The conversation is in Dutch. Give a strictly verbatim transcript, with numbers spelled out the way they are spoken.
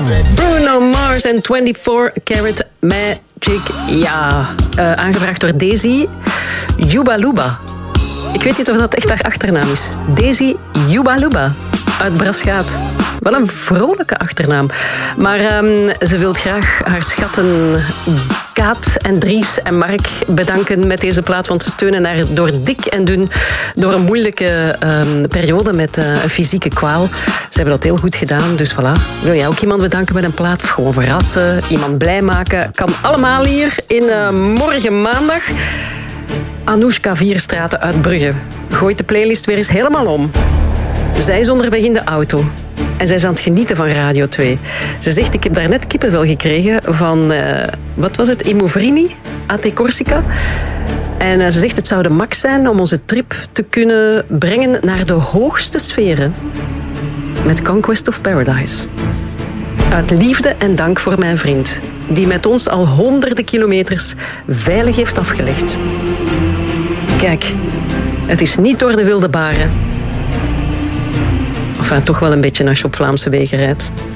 Bruno Mars en vierentwintig karat Magic. Ja, uh, aangebracht door Daisy Yubaluba. Ik weet niet of dat echt haar achternaam is. Daisy Yubaluba uit Braschaat. Wel een vrolijke achternaam. Maar um, ze wil graag haar schatten Kaat en Dries en Mark bedanken met deze plaat. Want ze steunen haar door dik en dun door een moeilijke um, periode met uh, een fysieke kwaal. Ze hebben dat heel goed gedaan. Dus voilà. Wil jij ook iemand bedanken met een plaat? Of gewoon verrassen, iemand blij maken? Kan allemaal hier in uh, Morgen Maandag. Anoushka Vierstraten uit Brugge gooit de playlist weer eens helemaal om. Zij is onderweg in de auto. En zij is aan het genieten van Radio twee. Ze zegt, ik heb daarnet kippenvel gekregen van, uh, wat was het, Imovrini, A T Corsica. En uh, ze zegt, het zou de max zijn om onze trip te kunnen brengen naar de hoogste sferen. Met Conquest of Paradise. Uit liefde en dank voor mijn vriend, die met ons al honderden kilometers veilig heeft afgelegd. Kijk, het is niet door de wilde baren. Enfin, toch wel een beetje als je op Vlaamse wegen rijdt.